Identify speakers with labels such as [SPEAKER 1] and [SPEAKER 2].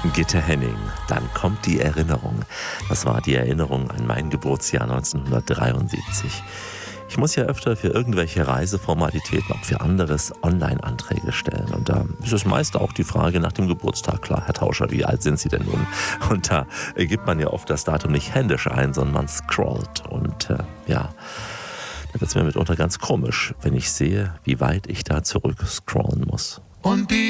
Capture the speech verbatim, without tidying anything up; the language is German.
[SPEAKER 1] Gitte Henning, dann kommt die Erinnerung. Das war die Erinnerung an mein Geburtsjahr neunzehnhundertdreiundsiebzig. Ich muss ja öfter für irgendwelche Reiseformalitäten, auch für anderes, Online-Anträge stellen. Und da ist es meist auch die Frage nach dem Geburtstag. Klar, Herr Tauscher, wie alt sind Sie denn nun? Und da gibt man ja oft das Datum nicht händisch ein, sondern man scrollt. Und äh, ja, da wird es mir mitunter ganz komisch, wenn ich sehe, wie weit ich da zurück scrollen muss.
[SPEAKER 2] Und die